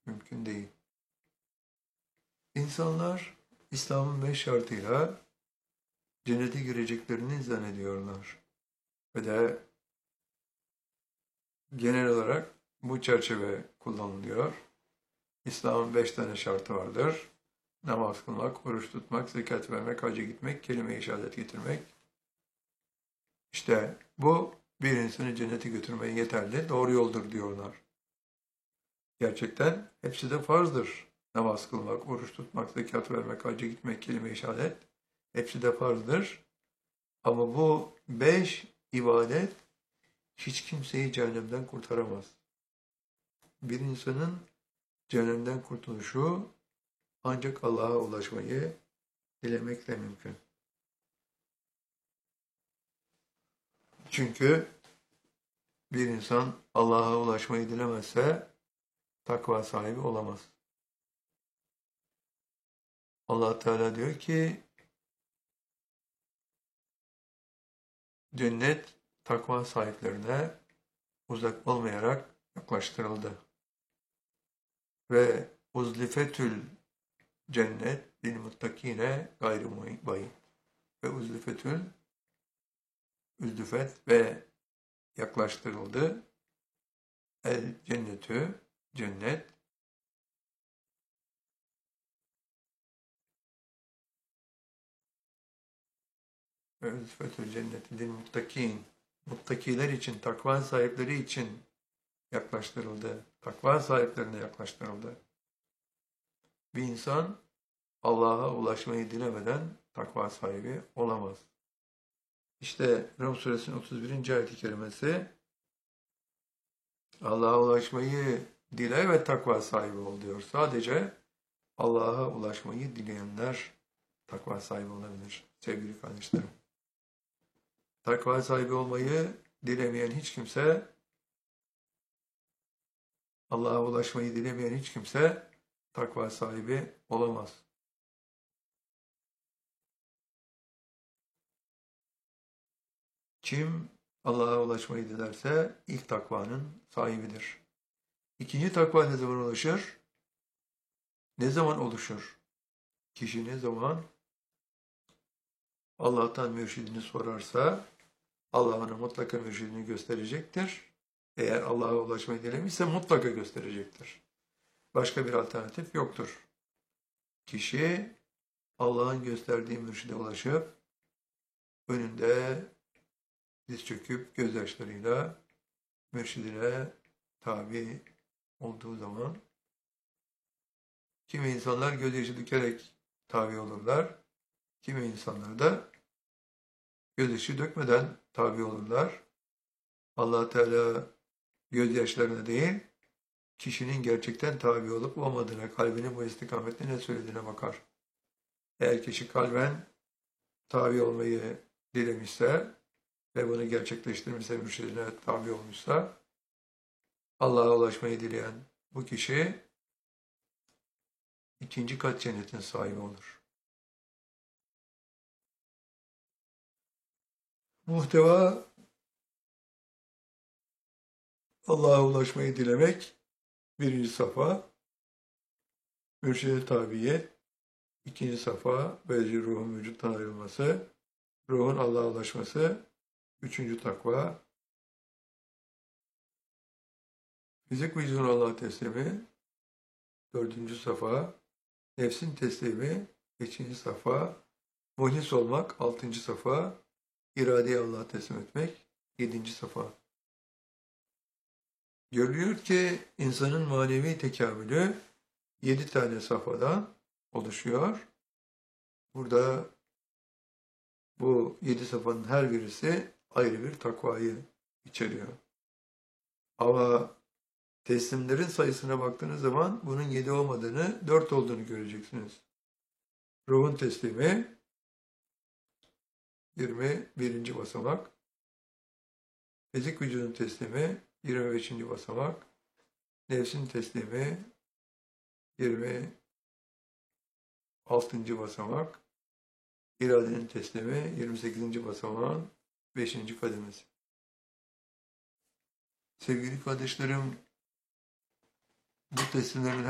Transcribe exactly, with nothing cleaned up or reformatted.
mümkün değil. İnsanlar İslam'ın beş şartıyla cennete gireceklerini zannediyorlar. Ve de genel olarak bu çerçeve kullanılıyor. İslam'ın beş tane şartı vardır. Namaz kılmak, oruç tutmak, zekat vermek, hacca gitmek, kelime-i şehadet getirmek. İşte bu bir insanı cennete götürmeye yeterli, doğru yoldur diyorlar. Gerçekten hepsi de farzdır. Namaz kılmak, oruç tutmak, zekat vermek, hacca gitmek, kelime-i şehadet hepsi de farzdır. Ama bu beş ibadet hiç kimseyi cehennemden kurtaramaz. Bir insanın cehennemden kurtuluşu ancak Allah'a ulaşmayı dilemekle mümkün. Çünkü bir insan Allah'a ulaşmayı dilemezse takva sahibi olamaz. Allah Teala diyor ki cennet takva sahiplerine uzak olmayarak yaklaştırıldı. Ve uzlifetül cennet lil muttakine gayrı bayyin. Ve uzlifetül üzdüfet ve yaklaştırıldı. El cennetü cennet ve üzdüfetül cenneti lil muttakin. Muttakiler için, takva sahipleri için yaklaştırıldı. Takva sahiplerine yaklaştırıldı. Bir insan Allah'a ulaşmayı dilemeden takva sahibi olamaz. İşte Rum suresinin otuz birinci ayet-i kerimesi Allah'a ulaşmayı dile ve takva sahibi ol diyor. Sadece Allah'a ulaşmayı dileyenler takva sahibi olabilir sevgili kardeşlerim. Takva sahibi olmayı dilemeyen hiç kimse, Allah'a ulaşmayı dilemeyen hiç kimse takva sahibi olamaz. Kim Allah'a ulaşmayı dilerse ilk takvanın sahibidir. İkinci takva ne zaman ulaşır? Ne zaman oluşur? Kişi ne zaman Allah'tan mürşidini sorarsa Allah ona mutlaka mürşidini gösterecektir. Eğer Allah'a ulaşmayı dilemişse mutlaka gösterecektir. Başka bir alternatif yoktur. Kişi Allah'ın gösterdiği mürşide ulaşıp önünde diz çöküp gözyaşlarıyla mürşidine tabi olduğu zaman kimi insanlar gözyaşı dökerek tabi olurlar. Kimi insanlar da gözyaşı dökmeden tabi olurlar. Allah Teala gözyaşlarına değil, kişinin gerçekten tabi olup olmadığına, kalbinin bu istikamette ne söylediğine bakar. Eğer kişi kalben tabi olmayı dilemişse ve bunu gerçekleştirmişse, mürşidine tabi olmuşsa, Allah'a ulaşmayı dileyen bu kişi ikinci kat cennetin sahibi olur. Muhteva Allah'a ulaşmayı dilemek birinci safa, mürşide tabiyet, ikinci safa, böylece ruhun vücuttan ayrılması, ruhun Allah'a ulaşması, üçüncü takva, fizik vücudun Allah'a teslimi, dördüncü safa, nefsin teslimi, beşinci safa, muhlis olmak, altıncı safa, iradeyi Allah'a teslim etmek, yedinci safa. Görülüyor ki insanın manevi tekamülü yedi tane safhadan oluşuyor. Burada bu yedi safhanın her birisi ayrı bir takvayı içeriyor. Ama teslimlerin sayısına baktığınız zaman bunun yedi olmadığını, dört olduğunu göreceksiniz. Ruhun teslimi yirmi birinci basamak, fizik vücudun teslimi yirmi beşinci basamak, nefsin teslimi yirmi altıncı basamak, iradenin teslimi yirmi sekizinci basamağın beşinci kademesi. Sevgili kardeşlerim, bu teslimlerin